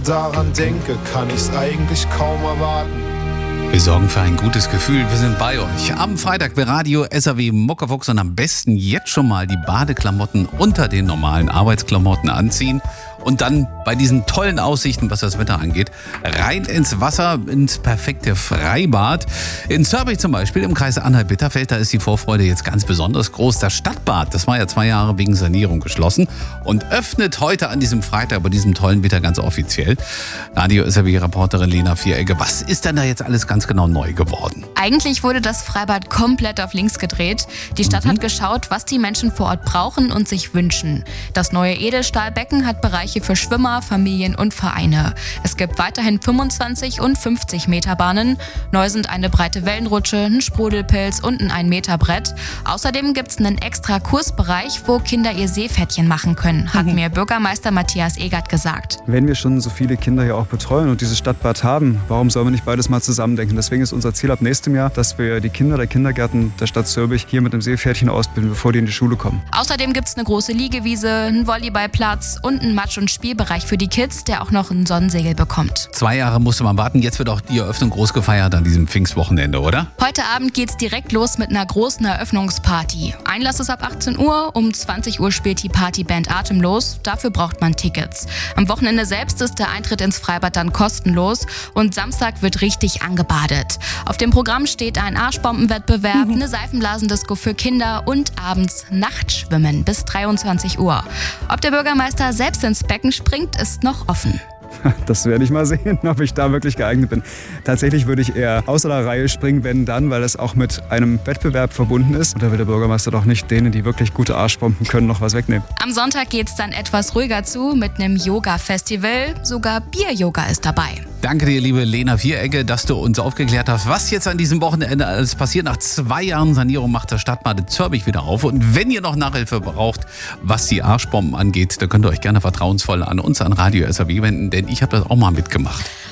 daran denke, kann ich's eigentlich kaum erwarten. Wir sorgen für ein gutes Gefühl, wir sind bei euch. Am Freitag bei Radio SAW Muckefuchs und am besten jetzt schon mal die Badeklamotten unter den normalen Arbeitsklamotten anziehen. Und dann bei diesen tollen Aussichten, was das Wetter angeht, rein ins Wasser, ins perfekte Freibad. In Zörbich zum Beispiel, im Kreis Anhalt-Bitterfeld, da ist die Vorfreude jetzt ganz besonders groß. Das Stadtbad, das war ja 2 Jahre wegen Sanierung geschlossen und öffnet heute an diesem Freitag bei diesem tollen Wetter ganz offiziell. Radio SAW-Reporterin Lena Vieregge, was ist denn da jetzt alles ganz genau neu geworden? Eigentlich wurde das Freibad komplett auf links gedreht. Die Stadt hat geschaut, was die Menschen vor Ort brauchen und sich wünschen. Das neue Edelstahlbecken hat Bereiche für Schwimmer, Familien und Vereine. Es gibt weiterhin 25 und 50 Meter Bahnen. Neu sind eine breite Wellenrutsche, ein Sprudelpilz und ein 1 Meter Brett. Außerdem gibt es einen extra Kursbereich, wo Kinder ihr Seepferdchen machen können, hat mir Bürgermeister Matthias Egert gesagt. Wenn wir schon so viele Kinder hier auch betreuen und dieses Stadtbad haben, warum sollen wir nicht beides mal zusammendenken? Deswegen ist unser Ziel ab nächstem Jahr, dass wir die Kinder der Kindergärten der Stadt Zörbich hier mit dem Seepferdchen ausbilden, bevor die in die Schule kommen. Außerdem gibt es eine große Liegewiese, einen Volleyballplatz und einen Matsch- und Spielbereich für die Kids, der auch noch ein Sonnensegel bekommt. 2 Jahre musste man warten, jetzt wird auch die Eröffnung groß gefeiert an diesem Pfingstwochenende, oder? Heute Abend geht's direkt los mit einer großen Eröffnungsparty. Einlass ist ab 18 Uhr, um 20 Uhr spielt die Partyband Atemlos, dafür braucht man Tickets. Am Wochenende selbst ist der Eintritt ins Freibad dann kostenlos und Samstag wird richtig angebadet. Auf dem Programm steht ein Arschbombenwettbewerb, eine Seifenblasendisco für Kinder und abends Nachtschwimmen bis 23 Uhr. Ob der Bürgermeister selbst ins Becken springt, ist noch offen. Das werde ich mal sehen, ob ich da wirklich geeignet bin. Tatsächlich würde ich eher außer der Reihe springen, wenn dann, weil es auch mit einem Wettbewerb verbunden ist. Und da will der Bürgermeister doch nicht denen, die wirklich gute Arschbomben können, noch was wegnehmen. Am Sonntag geht's dann etwas ruhiger zu mit einem Yoga-Festival. Sogar Bier-Yoga ist dabei. Danke dir, liebe Lena Vieregge, dass du uns aufgeklärt hast, was jetzt an diesem Wochenende alles passiert. Nach 2 Jahren Sanierung macht das Stadtbad Zörbich wieder auf. Und wenn ihr noch Nachhilfe braucht, was die Arschbomben angeht, dann könnt ihr euch gerne vertrauensvoll an uns, an Radio SAW wenden, denn ich habe das auch mal mitgemacht.